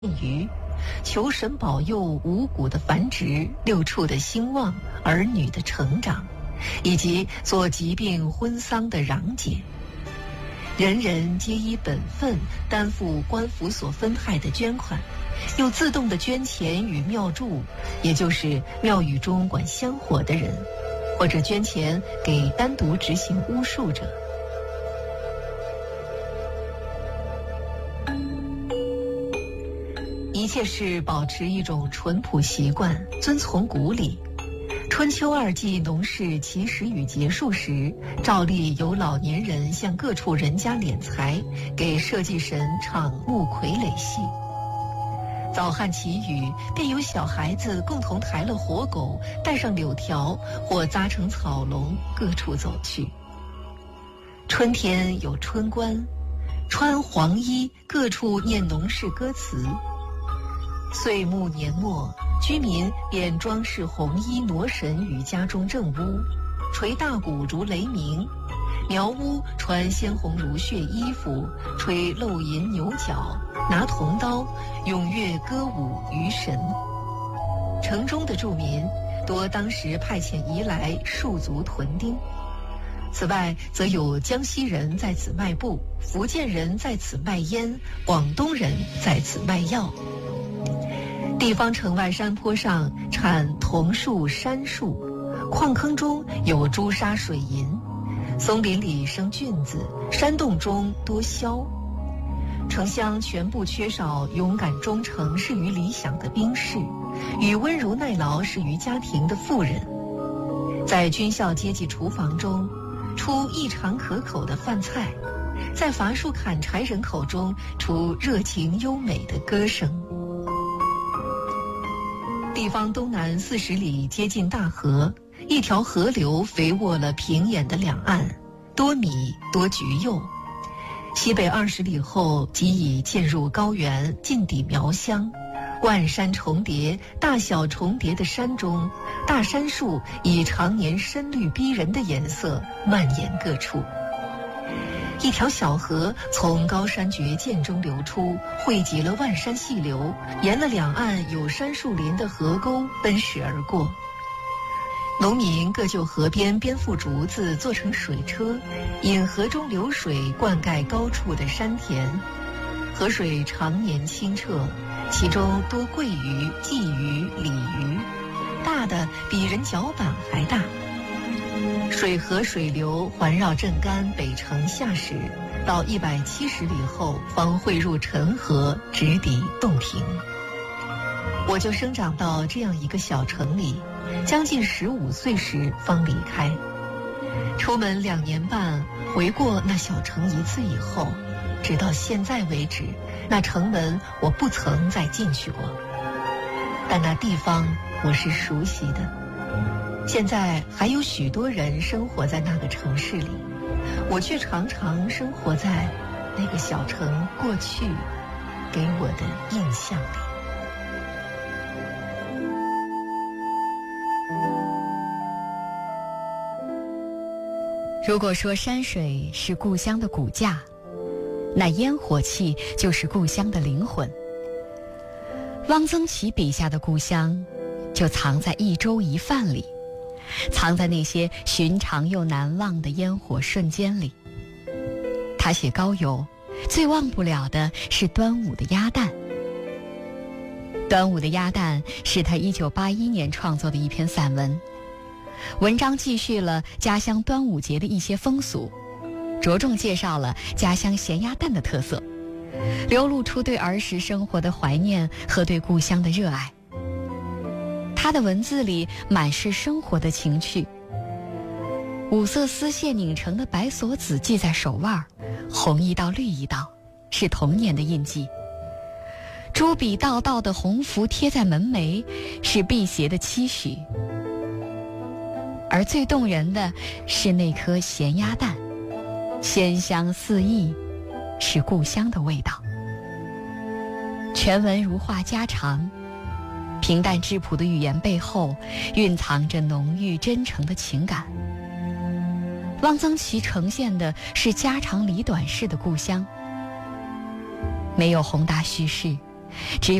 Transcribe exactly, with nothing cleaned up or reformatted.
鱼，求神保佑五谷的繁殖、六畜的兴旺、儿女的成长，以及做疾病婚丧的攘解。人人皆依本分担负官府所分派的捐款，又自动的捐钱与庙祝，也就是庙宇中管香火的人，或者捐钱给单独执行巫术者。一切是保持一种淳朴习惯，遵从古礼。春秋二季农事起始与结束时，照例有老年人向各处人家敛财，给社稷神唱木傀儡戏。早汉祈雨，便有小孩子共同抬了活狗，带上柳条或扎成草笼，各处走去。春天有春官，穿黄衣，各处念农事歌词。岁暮年末，居民便装饰红衣挪神于家中正屋，捶大鼓如雷鸣；苗屋穿鲜红如血衣服，吹漏银牛角，拿铜刀，踊跃歌舞于神。城中的住民多当时派遣移来戍卒屯丁。此外，则有江西人在此卖布，福建人在此卖烟，广东人在此卖药。地方城外山坡上产桐树、杉树，矿坑中有朱砂水银，松林里生菌子，山洞中多枭。城乡全部缺少勇敢忠诚、适于理想的兵士，与温柔耐劳、适于家庭的妇人。在军校阶级厨房中，出异常可口的饭菜；在伐树砍柴人口中，出热情优美的歌声。地方东南四十里接近大河，一条河流肥沃了平野的两岸，多米多橘柚。西北二十里后即已渐入高原，近抵苗乡。万山重叠，大小重叠的山中，大杉树以常年深绿逼人的颜色蔓延各处。一条小河从高山绝涧中流出，汇集了万山细流，沿了两岸有杉树林的河沟奔驰而过。农民各就河边编覆竹子做成水车，引河中流水灌溉高处的山田。河水常年清澈，其中多桂鱼、鲫鱼、鲤鱼，大的比人脚板还大。水河水流环绕镇干北城下时，到一百七十里后方汇入陈河，直抵洞庭。我就生长到这样一个小城里，将近十五岁时方离开。出门两年半，回过那小城一次以后，直到现在为止，那城门我不曾再进去过。但那地方我是熟悉的。现在还有许多人生活在那个城市里，我却常常生活在那个小城过去给我的印象里。 如果说山水是故乡的骨架，那烟火气就是故乡的灵魂。汪曾祺笔下的故乡就藏在一粥一饭里，藏在那些寻常又难忘的烟火瞬间里。他写高邮，最忘不了的是端午的鸭蛋。端午的鸭蛋是他一九八一年创作的一篇散文，文章记叙了家乡端午节的一些风俗，着重介绍了家乡咸鸭蛋的特色，流露出对儿时生活的怀念和对故乡的热爱。他的文字里满是生活的情趣，五色丝线拧成的白锁子系在手腕，红一道绿一道，是童年的印记。朱笔道道的红符贴在门楣，是辟邪的期许。而最动人的是那颗咸鸭蛋，鲜香四溢，是故乡的味道。全文如话家常，平淡质朴的语言背后蕴藏着浓郁真诚的情感。汪曾祺呈现的是家长里短式的故乡，没有宏大叙事， 只有